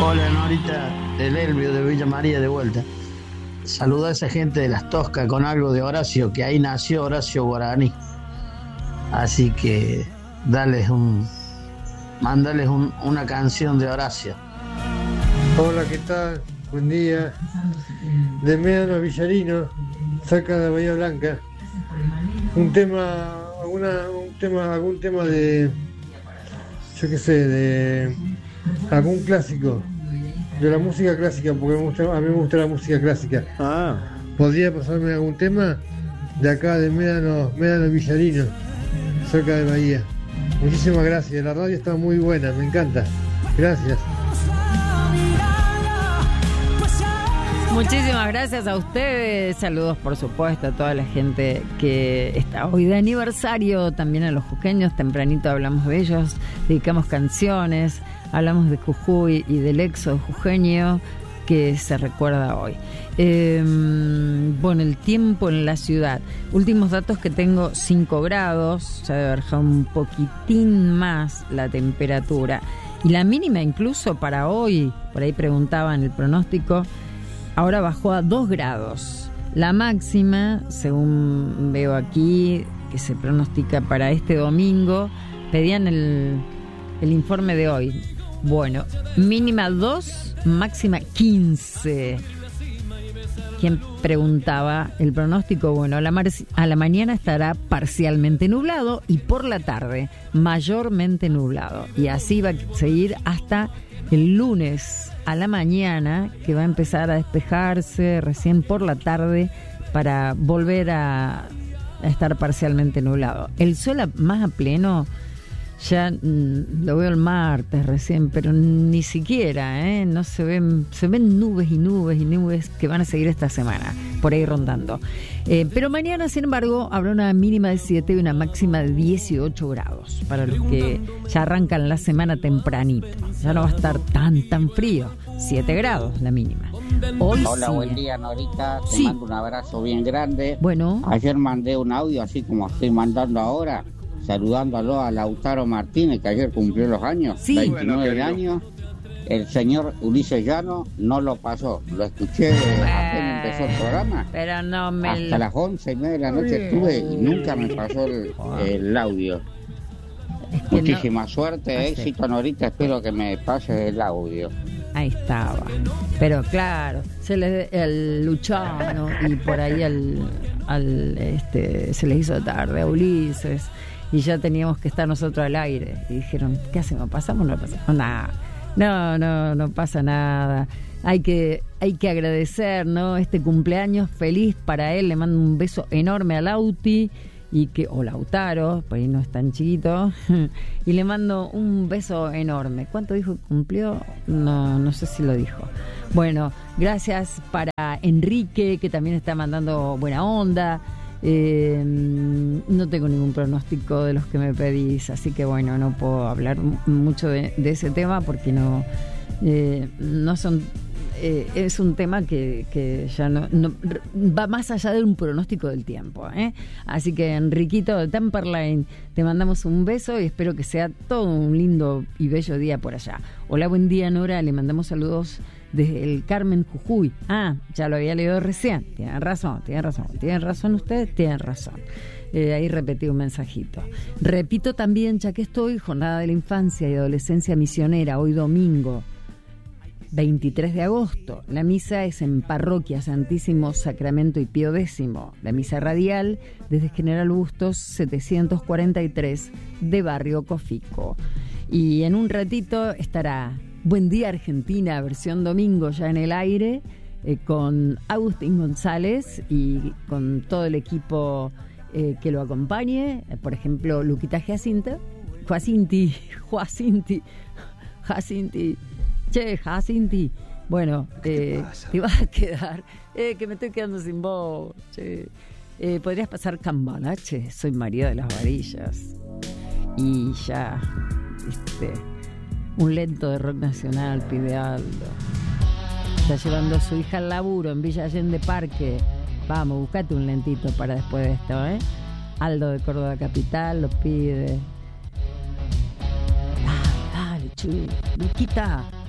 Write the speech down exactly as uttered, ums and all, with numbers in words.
Hola Norita, el Elvio de Villa María de vuelta. Saluda a esa gente de Las Toscas con algo de Horacio, que ahí nació Horacio Guaraní. Así que dales un, mándales un, una canción de Horacio. Hola, ¿qué tal? Buen día. De Médano a Villarino, cerca de Bahía Blanca. Un tema, alguna, un tema, algún tema de, yo qué sé, de algún clásico, de la música clásica, porque me gusta, a mí me gusta la música clásica. Ah. ¿Podría pasarme algún tema de acá de Médano, Médano Villarino, cerca de Bahía? Muchísimas gracias, la radio está muy buena, me encanta. Gracias. Muchísimas gracias a ustedes, saludos por supuesto a toda la gente que está hoy de aniversario, también a los jujeños, tempranito hablamos de ellos, dedicamos canciones, hablamos de Jujuy y del éxodo jujeño que se recuerda hoy. Eh, bueno, el tiempo en la ciudad, últimos datos que tengo, cinco grados, ya debe haber bajado un poquitín más la temperatura, y la mínima incluso para hoy, por ahí preguntaban el pronóstico, ahora bajó a dos grados. La máxima, según veo aquí, que se pronostica para este domingo, pedían el, el informe de hoy. Bueno, mínima dos, máxima quince. ¿Quién preguntaba el pronóstico? Bueno, a la, mar- a la mañana estará parcialmente nublado y por la tarde mayormente nublado. Y así va a seguir hasta el lunes a la mañana, que va a empezar a despejarse recién por la tarde para volver a, a estar parcialmente nublado. El sol a, más a pleno ya mm, lo veo el martes recién, pero ni siquiera, ¿eh? No se ven, se ven nubes y nubes y nubes que van a seguir esta semana, por ahí rondando. Eh, pero mañana, sin embargo, habrá una mínima de siete y una máxima de dieciocho grados, para los que ya arrancan la semana tempranito. Ya no va a estar tan, tan frío. siete grados la mínima. Hoy Hola, sí. buen día, Norita. Te Sí. mando un abrazo bien grande. Bueno. Ayer mandé un audio, así como estoy mandando ahora, saludándolo a Lautaro Martínez, que ayer cumplió los años, Sí. veintinueve Bueno, años. El señor Ulises Llano no lo pasó. Lo escuché apenas empezó el programa. Pero no me... Hasta las once y media de la noche estuve y nunca me pasó el, el audio. que Muchísima no- suerte, Ah, sí. éxito, Norita. Espero que me pase el audio. Ahí estaba. Pero claro, se le el Luchano y por ahí al, al este se le hizo tarde a Ulises y ya teníamos que estar nosotros al aire. Y dijeron, ¿qué hacemos? ¿Pasamos o no pasamos? Nada. No, no, no pasa nada. Hay que, hay que agradecer, ¿no? Este cumpleaños feliz para él. Le mando un beso enorme a Lauti. Y que, o Lautaro, por ahí no es tan chiquito, y le mando un beso enorme. ¿Cuánto dijo que cumplió? No, no sé si lo dijo. Bueno, gracias para Enrique, que también está mandando buena onda. Eh, no tengo ningún pronóstico de los que me pedís, así que bueno, no puedo hablar m- mucho de, de ese tema porque no, eh, no son... Eh, es un tema que, que ya no, no va más allá de un pronóstico del tiempo, ¿eh? Así que Enriquito de Temperlane, te mandamos un beso y espero que sea todo un lindo y bello día por allá. Hola, buen día, Nora, le mandamos saludos desde el Carmen, Jujuy. Ah, ya lo había leído recién. Tienen razón, tienen razón, tienen razón ustedes, tienen razón. Eh, ahí repetí un mensajito. Repito también, ya que estoy, Jornada de la Infancia y Adolescencia Misionera, hoy domingo veintitrés de agosto. La misa es en Parroquia Santísimo Sacramento y Pío X. La misa radial desde General Bustos setecientos cuarenta y tres de Barrio Cofico. Y en un ratito estará Buen Día Argentina, versión domingo ya en el aire, eh, con Agustín González y con todo el equipo eh, que lo acompañe. Eh, por ejemplo, Luquita Jacinta, Jacinti, Jacinti, Jacinti. Che, Jacinti, bueno, eh, te vas a quedar, eh, que me estoy quedando sin voz, che. Eh, podrías pasar Cambalache, soy María de las Varillas. Y ya, este, un lento de rock nacional, pide Aldo. Está llevando a su hija al laburo en Villa Allende Parque. Vamos, buscate un lentito para después de esto, ¿eh? Aldo de Córdoba Capital lo pide. Ah, dale, che, Luquita.